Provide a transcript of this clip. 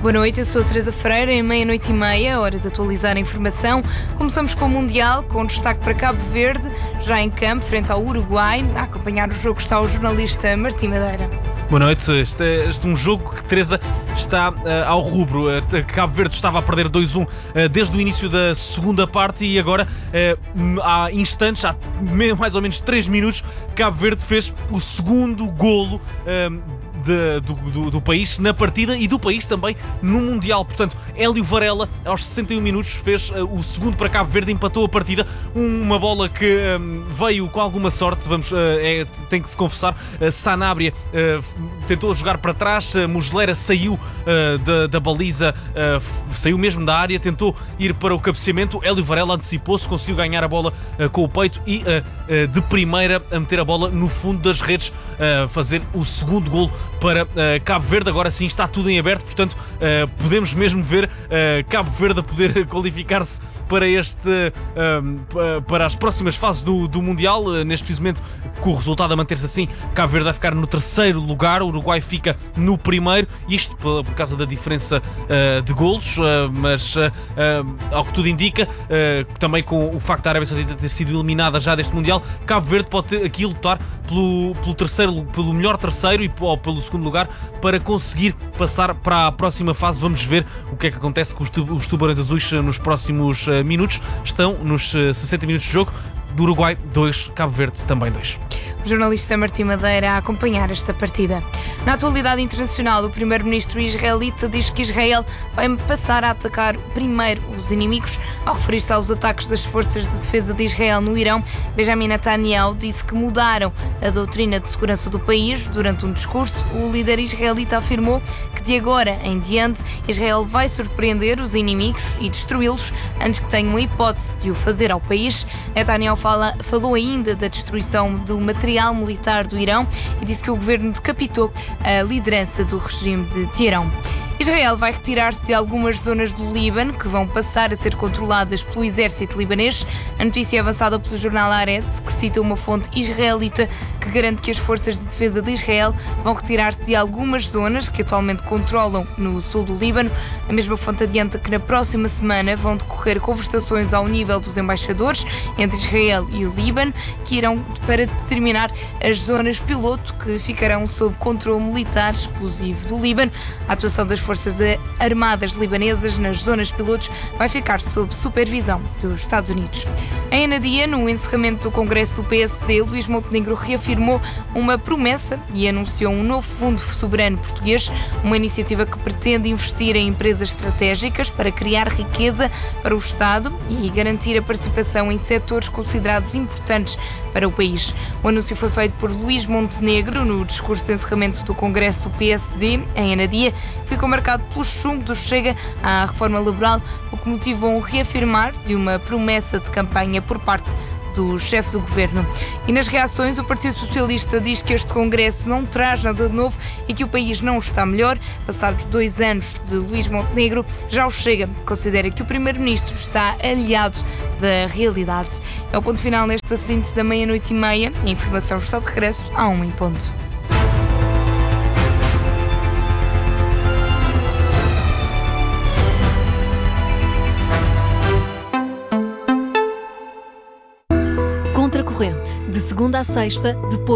Boa noite, eu sou a Teresa Freira, é 00:30, hora de atualizar a informação. Começamos com o Mundial, com destaque para Cabo Verde, já em campo, frente ao Uruguai. A acompanhar o jogo está o jornalista Martim Madeira. Boa noite, este é um jogo que, Teresa, está ao rubro. Cabo Verde estava a perder 2-1 desde o início da segunda parte e agora, há instantes, há mais ou menos 3 minutos, Cabo Verde fez o segundo golo do país na partida e do país também no Mundial. Portanto, Hélio Varela, aos 61 minutos, fez o segundo para Cabo Verde, empatou a partida. Uma bola que veio com alguma sorte, tem que se confessar. Sanabria tentou jogar para trás, Muslera saiu da baliza, saiu mesmo da área, tentou ir para o cabeceamento. Hélio Varela antecipou-se, conseguiu ganhar a bola com o peito e de primeira a meter a bola no fundo das redes, fazer o segundo golo para Cabo Verde. Agora sim está tudo em aberto, portanto podemos mesmo ver Cabo Verde a poder qualificar-se para as próximas fases do Mundial. Neste preciso momento, com o resultado a manter-se assim, Cabo Verde vai ficar no terceiro lugar, o Uruguai fica no primeiro, isto por causa da diferença de golos, mas ao que tudo indica, também com o facto da Arábia Saudita ter sido eliminada já deste Mundial, Cabo Verde pode aqui lutar pelo melhor terceiro ou pelo segundo lugar para conseguir passar para a próxima fase. Vamos ver o que é que acontece com os Tubarões Azuis nos próximos minutos. Estão nos 60 minutos de jogo. Do Uruguai 2, Cabo Verde também 2. O jornalista Martim Madeira a acompanhar esta partida. Na atualidade internacional, o primeiro-ministro israelita diz que Israel vai passar a atacar primeiro os inimigos. Ao referir-se aos ataques das forças de defesa de Israel no Irão, Benjamin Netanyahu disse que mudaram a doutrina de segurança do país. Durante um discurso, o líder israelita afirmou que de agora em diante Israel vai surpreender os inimigos e destruí-los antes que tenham a hipótese de o fazer ao país. Netanyahu falou ainda da destruição do material militar do Irão e disse que o governo decapitou a liderança do regime de Teherão. Israel vai retirar-se de algumas zonas do Líbano que vão passar a ser controladas pelo exército libanês. A notícia é avançada pelo jornal Haaretz, que cita uma fonte israelita que garante que as forças de defesa de Israel vão retirar-se de algumas zonas que atualmente controlam no sul do Líbano. A mesma fonte adianta que na próxima semana vão decorrer conversações ao nível dos embaixadores entre Israel e o Líbano, que irão para determinar as zonas piloto que ficarão sob controle militar exclusivo do Líbano. A atuação das forças armadas libanesas nas zonas pilotos vai ficar sob supervisão dos Estados Unidos. Em Anadia, no encerramento do Congresso do PSD, Luís Montenegro reafirmou uma promessa e anunciou um novo fundo soberano português, uma iniciativa que pretende investir em empresas estratégicas para criar riqueza para o Estado e garantir a participação em setores considerados importantes para o país. O anúncio foi feito por Luís Montenegro no discurso de encerramento do Congresso do PSD em Anadia, que ficou marcado pelo chumbo do Chega à reforma laboral, o que motivou um reafirmar de uma promessa de campanha por parte do chefe do governo. E nas reações, o Partido Socialista diz que este Congresso não traz nada de novo e que o país não está melhor. Passados 2 anos de Luís Montenegro, já o Chega considera que o Primeiro-Ministro está aliado da realidade. É o ponto final nesta síntese da 00:30. A informação está de regresso à 1 em ponto. Contracorrente, de segunda a sexta, depois